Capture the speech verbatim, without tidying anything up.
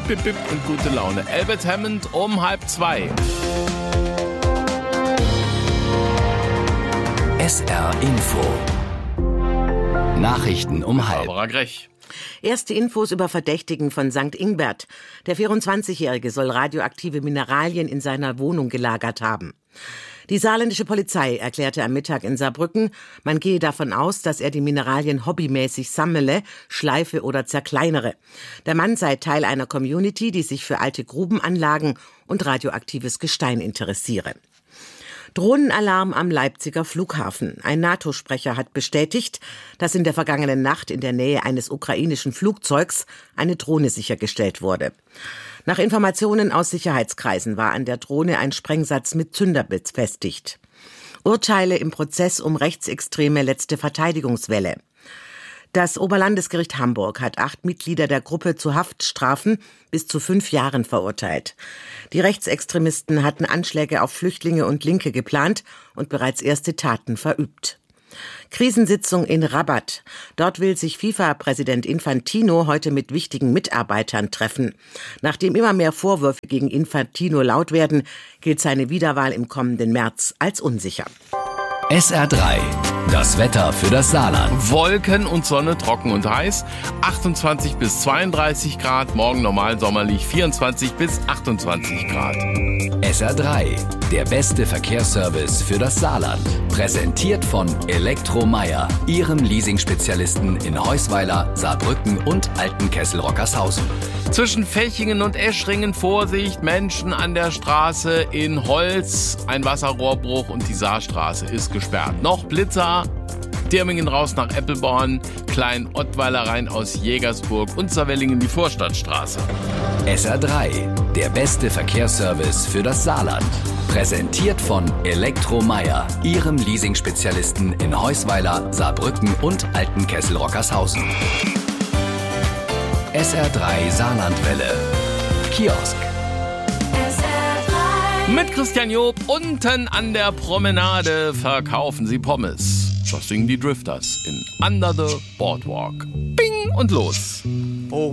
hip, hip und gute Laune. Albert Hammond um halb zwei. S R Info. Nachrichten um halb. Barbara Grech. Erste Infos über Verdächtigen von Sankt Ingbert. Der vierundzwanzigjährige soll radioaktive Mineralien in seiner Wohnung gelagert haben. Die saarländische Polizei erklärte am Mittag in Saarbrücken, man gehe davon aus, dass er die Mineralien hobbymäßig sammle, schleife oder zerkleinere. Der Mann sei Teil einer Community, die sich für alte Grubenanlagen und radioaktives Gestein interessiere. Drohnenalarm am Leipziger Flughafen. Ein NATO-Sprecher hat bestätigt, dass in der vergangenen Nacht in der Nähe eines ukrainischen Flugzeugs eine Drohne sichergestellt wurde. Nach Informationen aus Sicherheitskreisen war an der Drohne ein Sprengsatz mit Zünder befestigt. Urteile im Prozess um rechtsextreme letzte Verteidigungswelle. Das Oberlandesgericht Hamburg hat acht Mitglieder der Gruppe zu Haftstrafen bis zu fünf Jahren verurteilt. Die Rechtsextremisten hatten Anschläge auf Flüchtlinge und Linke geplant und bereits erste Taten verübt. Krisensitzung in Rabat. Dort will sich FIFA-Präsident Infantino heute mit wichtigen Mitarbeitern treffen. Nachdem immer mehr Vorwürfe gegen Infantino laut werden, gilt seine Wiederwahl im kommenden März als unsicher. S R drei. Das Wetter für das Saarland. Wolken und Sonne, trocken und heiß. achtundzwanzig bis zweiunddreißig Grad. Morgen normal sommerlich vierundzwanzig bis achtundzwanzig Grad. S R drei. Der beste Verkehrsservice für das Saarland. Präsentiert von Elektromeier. Ihrem Leasing-Spezialisten in Heusweiler, Saarbrücken und Altenkessel-Rockershausen. Zwischen Fechingen und Eschringen Vorsicht, Menschen an der Straße in Holz. Ein Wasserrohrbruch und die Saarstraße ist gesperrt. Noch Blitzer. Dirmingen raus nach Eppelborn, Klein-Ottweiler rein aus Jägersburg und Saarwellingen die Vorstadtstraße. S R drei, der beste Verkehrsservice für das Saarland. Präsentiert von Elektromeier, Ihrem Leasing-Spezialisten in Heusweiler, Saarbrücken und Altenkessel-Rockershausen. S R drei Saarlandwelle. Kiosk. Mit Christian Job unten an der Promenade verkaufen sie Pommes. Das singen die Drifters in Under the Boardwalk. Bing und los.